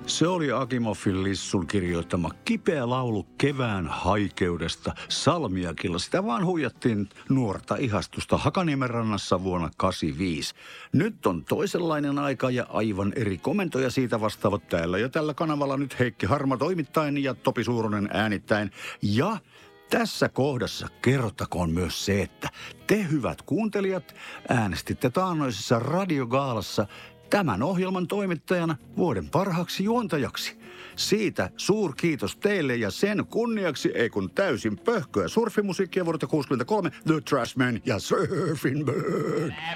Se oli Akimovin Lissun kirjoittama kipeä laulu kevään haikeudesta Salmiakilla. Sitä vaan huijattiin nuorta ihastusta Hakaniemen rannassa vuonna 1985. Nyt on toisenlainen aika ja aivan eri komentoja siitä vastaavat täällä ja tällä kanavalla nyt Heikki Harma toimittaen ja Topi Suuronen äänittäin. Ja tässä kohdassa kerrottakoon myös se, että te hyvät kuuntelijat äänestitte taannoisessa radiogaalassa tämän ohjelman toimittajana vuoden parhaaksi juontajaksi. Siitä suurkiitos teille ja sen kunniaksi ei kun täysin pöhköä surfimusiikkia vuodelta 1963 The Trashman ja Surfing Bird.